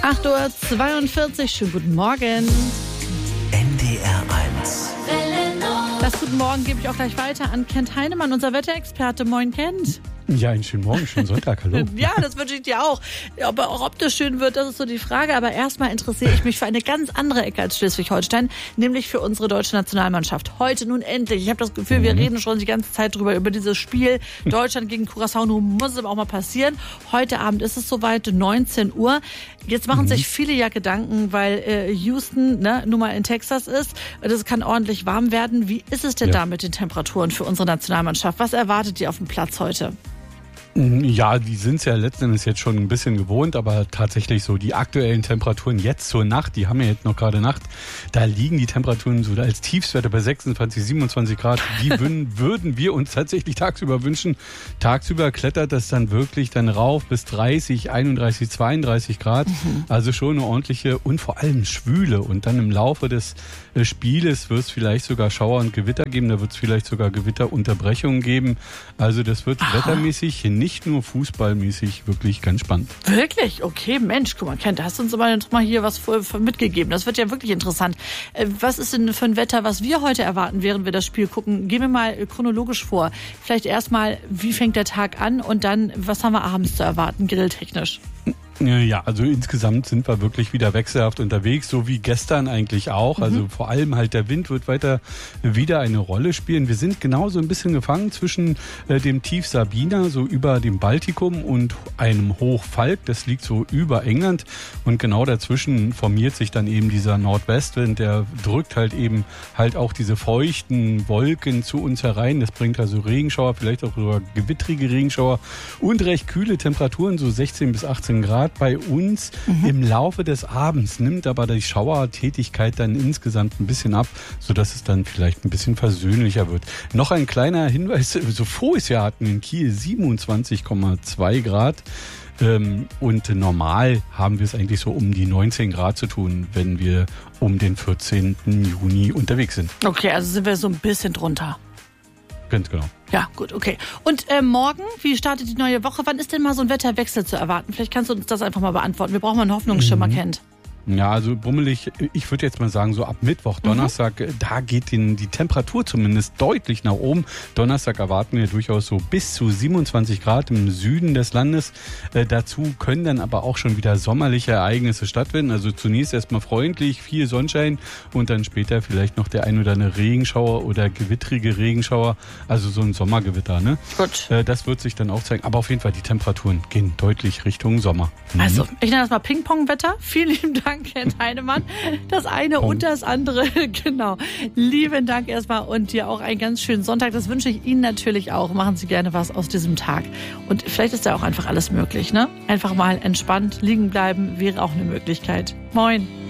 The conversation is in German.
8:42 Uhr, schönen guten Morgen. NDR 1. Das Guten Morgen gebe ich auch gleich weiter an Kent Heinemann, unser Wetterexperte. Moin, Kent. Ja, einen schönen Morgen, schönen Sonntag, hallo. Ja, das wünsche ich dir auch. Ob das schön wird, das ist so die Frage. Aber erstmal interessiere ich mich für eine ganz andere Ecke als Schleswig-Holstein, nämlich für unsere deutsche Nationalmannschaft. Heute nun endlich. Ich habe das Gefühl, wir reden schon die ganze Zeit über dieses Spiel. Deutschland gegen Curaçao, nun muss es aber auch mal passieren. Heute Abend ist es soweit, 19 Uhr. Jetzt machen sich viele ja Gedanken, weil Houston nun mal in Texas ist. Das kann ordentlich warm werden. Wie ist es denn da mit den Temperaturen für unsere Nationalmannschaft? Was erwartet ihr auf dem Platz heute? Ja, die sind es ja letzten Endes jetzt schon ein bisschen gewohnt, aber tatsächlich so die aktuellen Temperaturen jetzt zur Nacht, die haben ja jetzt noch gerade Nacht, da liegen die Temperaturen so als Tiefstwerte bei 26, 27 Grad. Die würden wir uns tatsächlich tagsüber wünschen. Tagsüber klettert das dann wirklich dann rauf bis 30, 31, 32 Grad. Also schon eine ordentliche und vor allem schwüle. Und dann im Laufe des Spieles wird es vielleicht sogar Schauer und Gewitter geben. Da wird es vielleicht sogar Gewitterunterbrechungen geben. Also das wird wettermäßig, nicht nur fußballmäßig, wirklich ganz spannend. Wirklich? Okay, Mensch, guck mal, Kent, hast du uns aber noch mal hier was mitgegeben. Das wird ja wirklich interessant. Was ist denn für ein Wetter, was wir heute erwarten, während wir das Spiel gucken? Gehen wir mal chronologisch vor. Vielleicht erstmal, wie fängt der Tag an und dann, was haben wir abends zu erwarten, grilltechnisch? Ja, also insgesamt sind wir wirklich wieder wechselhaft unterwegs, so wie gestern eigentlich auch. Also vor allem halt der Wind wird weiter wieder eine Rolle spielen. Wir sind genauso ein bisschen gefangen zwischen dem Tief Sabina, so über dem Baltikum, und einem Hoch Falk. Das liegt so über England. Und genau dazwischen formiert sich dann eben dieser Nordwestwind. Der drückt halt eben halt auch diese feuchten Wolken zu uns herein. Das bringt also Regenschauer, vielleicht auch sogar gewittrige Regenschauer und recht kühle Temperaturen, so 16 bis 18 Grad bei uns. Im Laufe des Abends nimmt aber die Schauertätigkeit dann insgesamt ein bisschen ab, sodass es dann vielleicht ein bisschen versöhnlicher wird. Noch ein kleiner Hinweis, so voriges Jahr hatten wir in Kiel 27,2 Grad. Und normal haben wir es eigentlich so um die 19 Grad zu tun, wenn wir um den 14. Juni unterwegs sind. Okay, also sind wir so ein bisschen drunter. Ganz genau. Ja, gut, okay. Und morgen, wie startet die neue Woche? Wann ist denn mal so ein Wetterwechsel zu erwarten? Vielleicht kannst du uns das einfach mal beantworten. Wir brauchen mal einen Hoffnungsschimmer, Kent. Ja, also bummelig, ich würde jetzt mal sagen, so ab Mittwoch, Donnerstag, da geht die Temperatur zumindest deutlich nach oben. Donnerstag erwarten wir durchaus so bis zu 27 Grad im Süden des Landes. Dazu können dann aber auch schon wieder sommerliche Ereignisse stattfinden. Also zunächst erstmal freundlich, viel Sonnenschein und dann später vielleicht noch der ein oder andere Regenschauer oder gewittrige Regenschauer. Also so ein Sommergewitter, ne? Gut. Das wird sich dann auch zeigen. Aber auf jeden Fall, die Temperaturen gehen deutlich Richtung Sommer. Also, ich nenne das mal Ping-Pong-Wetter. Vielen lieben Dank, Kent Heinemann. Das eine und das andere, genau. Lieben Dank erstmal und dir auch einen ganz schönen Sonntag. Das wünsche ich Ihnen natürlich auch. Machen Sie gerne was aus diesem Tag. Und vielleicht ist da auch einfach alles möglich, ne? Einfach mal entspannt liegen bleiben wäre auch eine Möglichkeit. Moin.